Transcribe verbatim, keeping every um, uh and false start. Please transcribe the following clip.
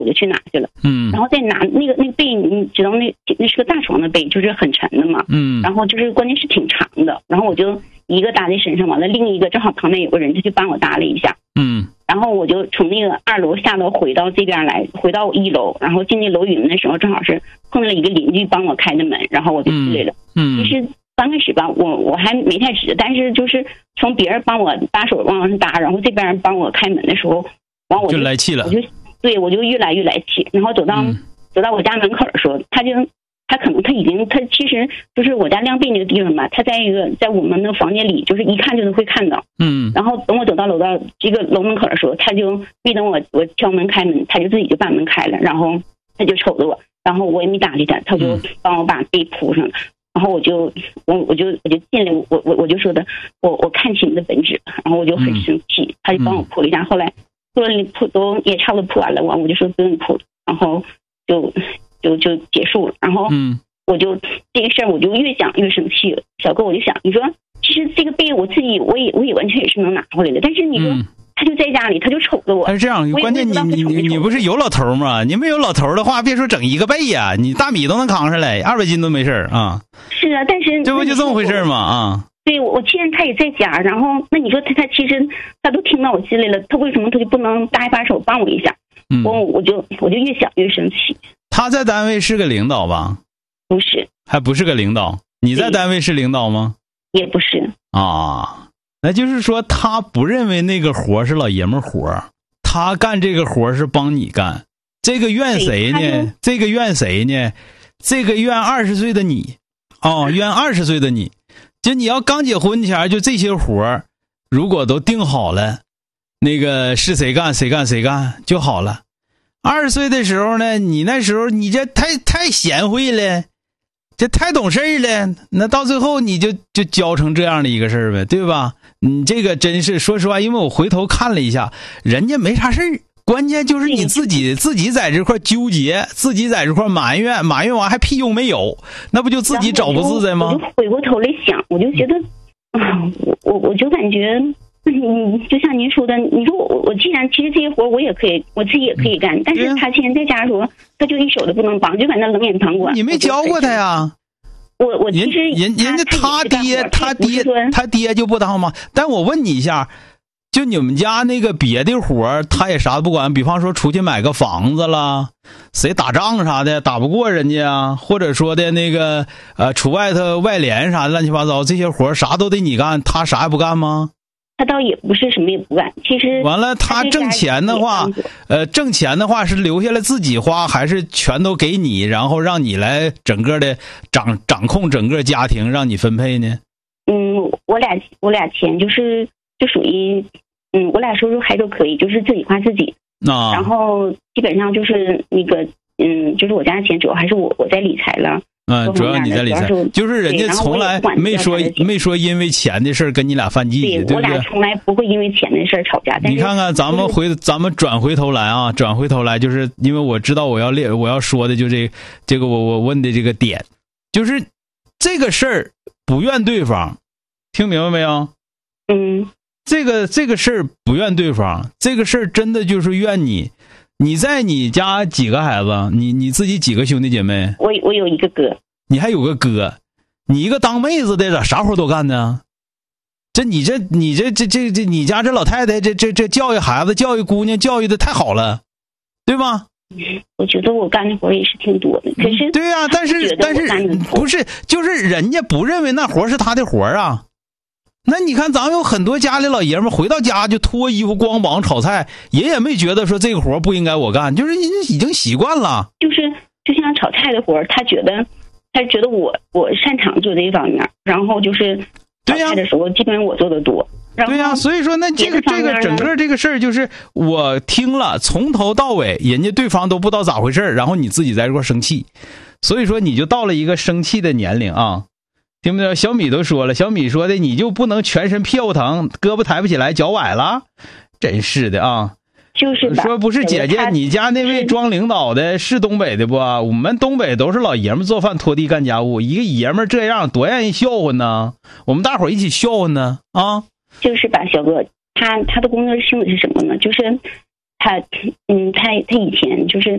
我就去拿去了。 嗯， 然后再拿那个那个被，你知道那那是个大床的被，就是很沉的嘛。 嗯， 然后就是关键是挺长的，然后我就一个搭在身上，完了另一个正好旁边有个人，他就帮我搭了一下。 嗯， 然后我就从那个二楼下楼回到这边来，回到一楼，然后进那楼云的时候，正好是碰到了一个邻居帮我开的门，然后我就进来了。 嗯， 其实刚开始吧，我我还没太知，但是就是从别人帮我搭手往上搭，然后这边帮我开门的时候，完我就就来气了。 我就对我就越来越来气，然后走到、嗯、走到我家门口的时候，他就他可能他已经他其实就是我家晾被那个地方吧，他在一个在我们的房间里，就是一看就能会看到。 嗯， 然后等我走到楼道这个楼门口的时候，他就没等我我敲门开门，他就自己就把门开了，然后他就瞅着我，然后我也没搭理他，他就帮我把被铺上了。然后我就我我就我就进来，我我我就说的，我我看清你的本质，然后我就很生气，嗯、他就帮我铺了一下，后来铺了铺都也差不多铺完了，完我就说不用铺了，然后就就就结束了。然后我就、嗯、这个事儿我就越想越生气了。小哥，我就想你说，其实这个被我自己我也我也完全也是能拿回来的，但是你说。嗯他就在家里，他就瞅着我。 他是这样，关键你你你你不是有老头吗？你没有老头的话，别说整一个被呀、啊，你大米都能扛上来，二百斤都没事啊。 是啊，但是这不就这么回事吗？啊， 对，我既然他也在家，然后那你说他他其实他都听到我进来了，他为什么他就不能搭一把手帮我一下？嗯，我我就我就越想越生气。 他在单位是个领导吧？ 不是， 还不是个领导。你在单位是领导吗？ 也不是啊。那就是说他不认为那个活是老爷们活，他干这个活是帮你干。这个怨谁呢？这个怨谁呢？这个怨二十岁的你哦，怨二十岁的你。就你要刚结婚前，就这些活如果都定好了，那个是谁干谁干谁干就好了。二十岁的时候呢，你那时候你这太太贤惠了，这太懂事了，那到最后你就就教成这样的一个事儿呗，对吧？你这个真是说实话，因为我回头看了一下，人家没啥事儿，关键就是你自己自己在这块纠结，自己在这块埋怨，埋怨完还屁用没有，那不就自己找不自在吗？ 我就回过头来想，我就觉得啊，我我我就感觉，嗯，就像您说的，你说我我既然其实这些活我也可以，我自己也可以干，但是他现在在家的时候，他就一手都不能帮，就在那冷眼旁观。 你没教过他呀？ 我我其实人人家他爹他爹他爹就不当吗？但我问你一下，就你们家那个别的活他也啥都不管，比方说出去买个房子啦，谁打仗啥的打不过人家啊，或者说的那个呃出外头外联啥的乱七八糟这些活啥都得你干，他啥也不干吗？ 他倒也不是什么也不干，其实完了他挣钱的话，呃，挣钱的话是留下来自己花，还是全都给你，然后让你来整个的掌掌控整个家庭，让你分配呢？ 嗯，我俩我俩钱就是就属于，嗯，我俩收入还都可以，就是自己花自己。 啊， 然后基本上就是那个，嗯，就是我家的钱主要还是我我在理财了。 嗯，主要你在理财，就是人家从来没说没说因为钱的事儿跟你俩犯忌，对不对？ 我俩从来不会因为钱的事儿吵架。 你看看，咱们回咱们转回头来啊，转回头来，就是因为我知道我要列我要说的就这这个我我问的这个点，就是这个事儿不怨对方，听明白没有？ 嗯， 这个这个事儿不怨对方，这个事儿真的就是怨你。你在你家几个孩子？你你自己几个兄弟姐妹？ 我我有一个哥。 你还有个哥，你一个当妹子的咋啥活都干呢？这你这你这这这这你家这老太太这这这教育孩子教育姑娘教育的太好了，对吧？ 我觉得我干的活也是挺多的，可是对呀、啊，但是但是不是就是人家不认为那活是他的活啊。那你看咱们有很多家里老爷们回到家就脱衣服光膀炒菜，爷也没觉得说这个活不应该我干，就是人家已经习惯了。 就是就像炒菜的活，他觉得他觉得我我擅长做这一方面，然后就是炒菜的时候基本上我做的多。 对呀、啊，所以说那这个这个整个这个事儿就是我听了从头到尾，人家对方都不知道咋回事，然后你自己在这块生气，所以说你就到了一个生气的年龄啊。听不听？小米都说了，小米说的你就不能全身屁股疼，胳膊抬不起来，脚崴了，真是的啊！ 就是说不是姐姐，你家那位装领导的是东北的不？我们东北都是老爷们做饭拖地干家务，一个爷们这样多让人笑话呢。我们大伙儿一起笑话呢啊！ 就是吧，小哥，他他的工作性质是什么呢？就是他嗯，他他以前就是